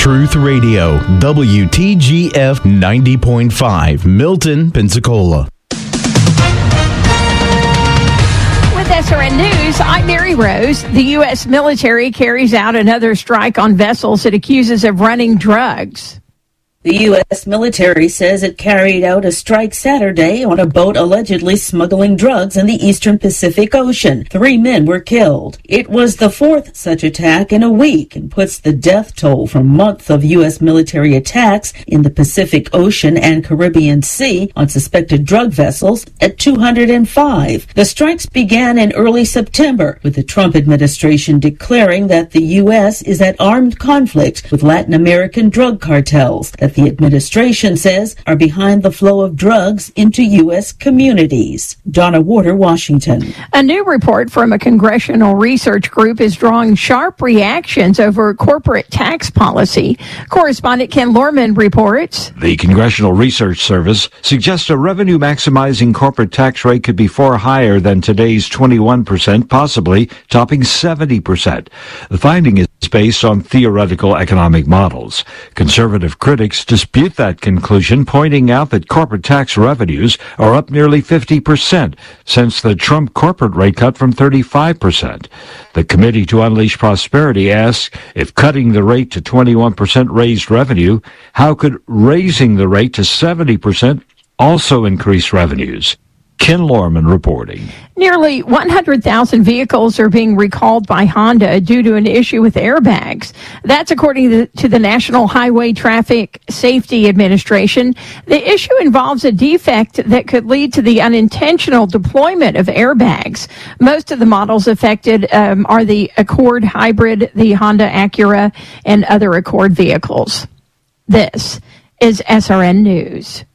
Truth Radio, WTGF 90.5, Milton, Pensacola. With SRN News, I'm Mary Rose. The U.S. military carries out another strike on vessels it accuses of running drugs. The U.S. military says it carried out a strike Saturday on a boat allegedly smuggling drugs in the eastern Pacific Ocean. 3 men were killed. It was the fourth such attack in a week and puts the death toll from months of U.S. military attacks in the Pacific Ocean and Caribbean Sea on suspected drug vessels at 205. The strikes began in early September, with the Trump administration declaring that the U.S. is at armed conflict with Latin American drug cartels that the administration says are behind the flow of drugs into U.S. communities. Donna Warder, Washington. A new report from a congressional research group is drawing sharp reactions over corporate tax policy. Correspondent Ken Lorman reports. The Congressional Research Service suggests a revenue-maximizing corporate tax rate could be far higher than today's 21%, possibly topping 70%. The finding is based on theoretical economic models. Conservative critics dispute that conclusion, pointing out that corporate tax revenues are up nearly 50% since the Trump corporate rate cut from 35%. The Committee to Unleash Prosperity asks, if cutting the rate to 21% raised revenue, how could raising the rate to 70% also increase revenues? Ken Lorman reporting. Nearly 100,000 vehicles are being recalled by Honda due to an issue with airbags. That's according to the National Highway Traffic Safety Administration. The issue involves a defect that could lead to the unintentional deployment of airbags. Most of the models affected are the Accord Hybrid, the Honda Acura, and other Accord vehicles. This is SRN News.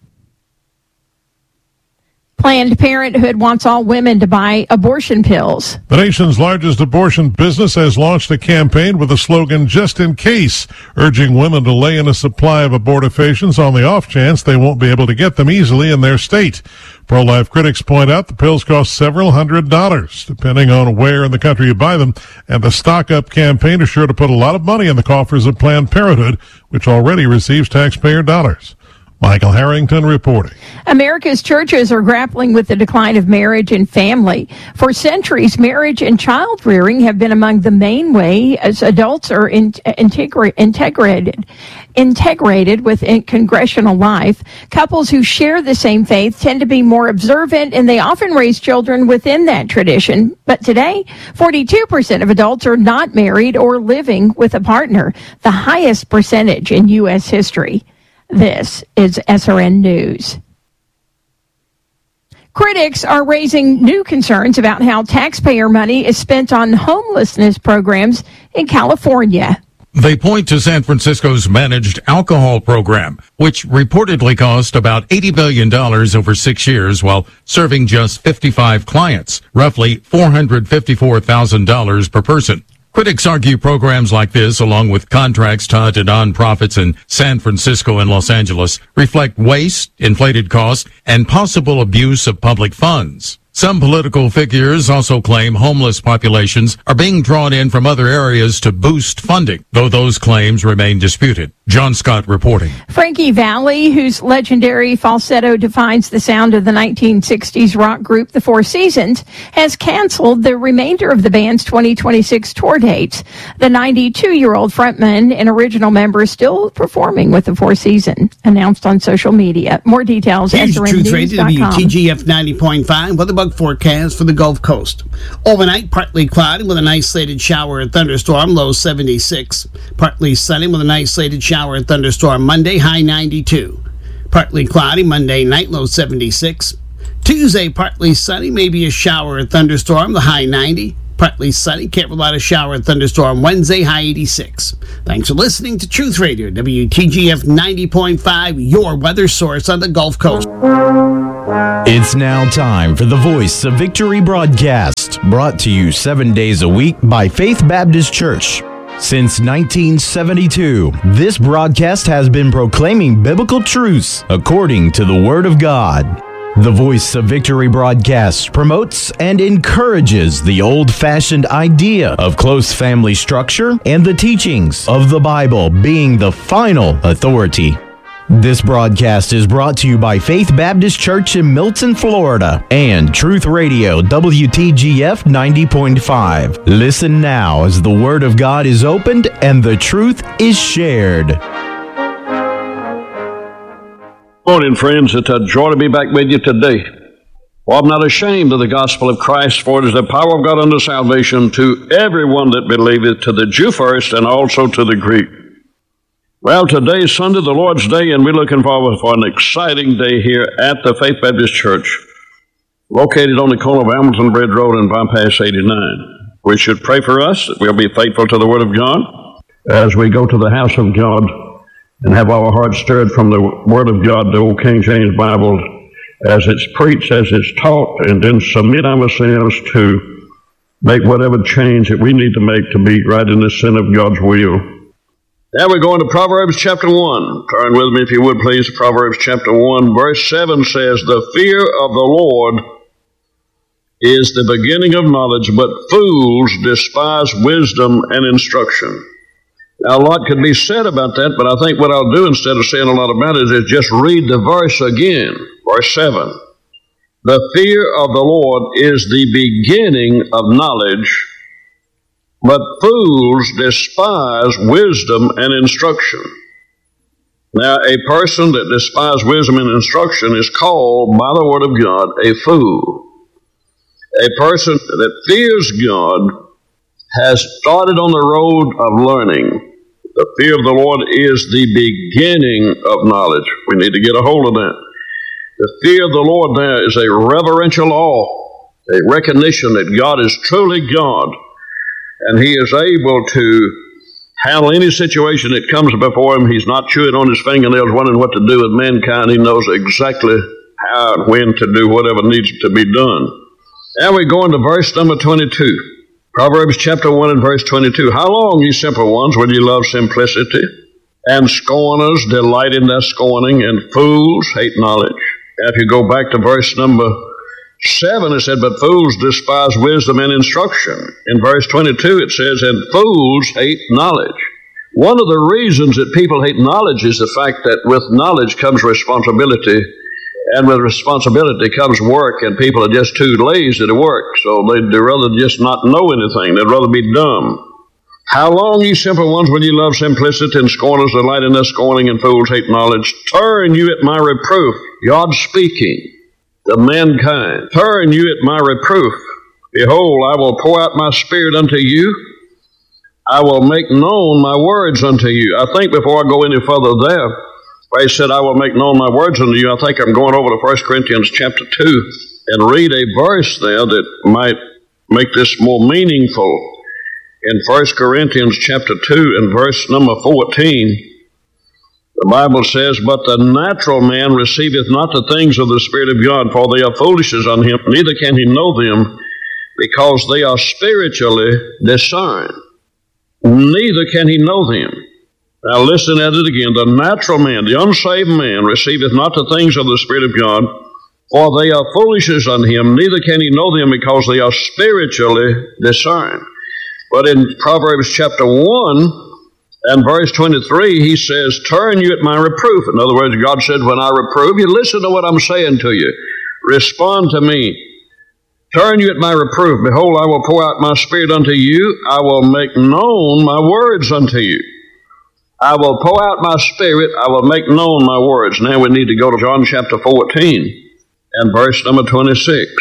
Planned Parenthood wants all women to buy abortion pills. The nation's largest abortion business has launched a campaign with the slogan, "Just in Case," urging women to lay in a supply of abortifacients on the off chance they won't be able to get them easily in their state. Pro-life critics point out the pills cost several $100s, depending on where in the country you buy them, and the Stock Up campaign is sure to put a lot of money in the coffers of Planned Parenthood, which already receives taxpayer dollars. Michael Harrington reporting. America's churches are grappling with the decline of marriage and family. For centuries, marriage and child rearing have been among the main way as adults are integrated with congregational life. Couples who share the same faith tend to be more observant, and they often raise children within that tradition. But today, 42% of adults are not married or living with a partner, the highest percentage in U.S. history. This is SRN News. Critics are raising new concerns about how taxpayer money is spent on homelessness programs in California. They point to San Francisco's managed alcohol program, which reportedly cost about $80 billion over 6 years while serving just 55 clients, roughly $454,000 per person. Critics argue programs like this, along with contracts tied to nonprofits in San Francisco and Los Angeles, reflect waste, inflated costs, and possible abuse of public funds. Some political figures also claim homeless populations are being drawn in from other areas to boost funding, though those claims remain disputed. John Scott reporting. Frankie Valli, whose legendary falsetto defines the sound of the 1960s rock group The Four Seasons, has canceled the remainder of the band's 2026 tour dates. The 92-year-old frontman and original member is still performing with The Four Seasons, announced on social media. More details at SRNnews.com. WTGF 90.5 weather bug forecast for the Gulf Coast. Overnight, partly cloudy with an isolated shower and thunderstorm, low 76. Partly sunny with an isolated shower and thunderstorm Monday, high 92. Partly cloudy Monday night, low 76. Tuesday, partly sunny, maybe a shower and thunderstorm, the high 90. Partly sunny, can't rule out a shower and thunderstorm Wednesday, high 86. Thanks for listening to Truth Radio, WTGF 90.5, your weather source on the Gulf Coast. It's now time for the Voice of Victory broadcast, brought to you 7 days a week by Faith Baptist Church. Since 1972, this broadcast has been proclaiming biblical truths according to the Word of God. The Voice of Victory broadcast promotes and encourages the old-fashioned idea of close family structure and the teachings of the Bible being the final authority. This broadcast is brought to you by Faith Baptist Church in Milton, Florida, and Truth Radio WTGF 90.5. Listen now as the Word of God is opened and the truth is shared. Morning, friends. It's a joy to be back with you today. For I'm not ashamed of the gospel of Christ, for it is the power of God unto salvation to everyone that believeth, to the Jew first, and also to the Greek. Well, today is Sunday, the Lord's Day, and we're looking forward for an exciting day here at the Faith Baptist Church, located on the corner of Hamilton Bridge Road and Bypass 89. We should pray for us that we'll be faithful to the Word of God as we go to the house of God and have our hearts stirred from the Word of God, the old King James Bible, as it's preached, as it's taught, and then submit ourselves to make whatever change that we need to make to be right in the center of God's will. Now we're going to Proverbs chapter 1. Turn with me, if you would, please, to Proverbs chapter 1. Verse 7 says, "The fear of the Lord is the beginning of knowledge, but fools despise wisdom and instruction." Now, a lot could be said about that, but I think what I'll do instead of saying a lot about it is just read the verse again. Verse 7. "The fear of the Lord is the beginning of knowledge, but fools despise wisdom and instruction." Now, a person that despises wisdom and instruction is called, by the Word of God, a fool. A person that fears God has started on the road of learning. The fear of the Lord is the beginning of knowledge. We need to get a hold of that. The fear of the Lord there is a reverential awe, a recognition that God is truly God, and He is able to handle any situation that comes before Him. He's not chewing on His fingernails, wondering what to do with mankind. He knows exactly how and when to do whatever needs to be done. Now we go into verse number 22. Proverbs chapter 1 and verse 22. "How long, ye simple ones, will ye love simplicity? And scorners delight in their scorning, and fools hate knowledge." Now if you go back to verse number 7, it said, "But fools despise wisdom and instruction." In verse 22, it says, "And fools hate knowledge." One of the reasons that people hate knowledge is the fact that with knowledge comes responsibility, and with responsibility comes work, and people are just too lazy to work, so they'd rather just not know anything. They'd rather be dumb. "How long, ye simple ones, will ye love simplicity, and scorners delight in their scorning, and fools hate knowledge? Turn you at my reproof." God speaking to mankind. "Turn you at my reproof. Behold, I will pour out my spirit unto you. I will make known my words unto you." I think before I go any further there, where He said, "I will make known my words unto you," I think I'm going over to 1 Corinthians chapter 2 and read a verse there that might make this more meaningful. In 1 Corinthians chapter 2 and verse number 14, the Bible says, "But the natural man receiveth not the things of the Spirit of God, for they are foolishness unto him, neither can he know them, because they are spiritually discerned." Neither can he know them. Now listen at it again. "The natural man, the unsaved man, receiveth not the things of the Spirit of God, for they are foolishness unto him, neither can he know them, because they are spiritually discerned." But in Proverbs chapter 1 and verse 23, He says, "Turn you at my reproof." In other words, God said, when I reprove you, listen to what I'm saying to you. Respond to me. "Turn you at my reproof. Behold, I will pour out my spirit unto you. I will make known my words unto you." I will pour out my spirit. I will make known my words. Now we need to go to John chapter 14 and verse number 26.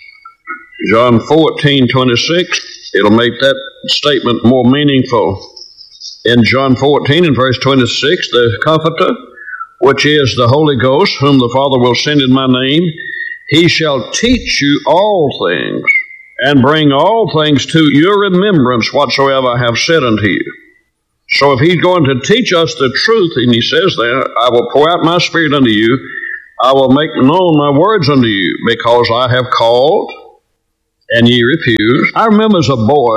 John 14:26. It'll make that statement more meaningful. In John 14 and verse 26, "The Comforter, which is the Holy Ghost, whom the Father will send in my name, He shall teach you all things, and bring all things to your remembrance whatsoever I have said unto you." So if He's going to teach us the truth, and He says there, "I will pour out my spirit unto you, I will make known my words unto you, because I have called, and ye refuse." I remember as a boy,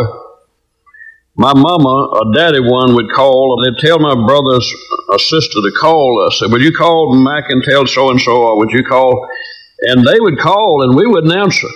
my mama or daddy one would call, and they'd tell my brothers or sister to call us. Say, "Would you call Mac and tell so-and-so, or would you call And they would call and we wouldn't answer.